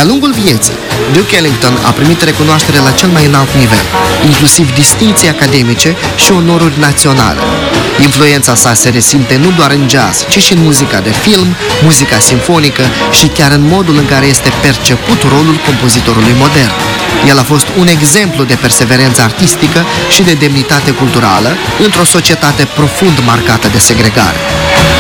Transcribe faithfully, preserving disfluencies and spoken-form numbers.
De-a lungul vieții, Duke Ellington a primit recunoaștere la cel mai înalt nivel, inclusiv distincții academice și onoruri naționale. Influența sa se resimte nu doar în jazz, ci și în muzica de film, muzica simfonică și chiar în modul în care este perceput rolul compozitorului modern. El a fost un exemplu de perseverență artistică și de demnitate culturală într-o societate profund marcată de segregare.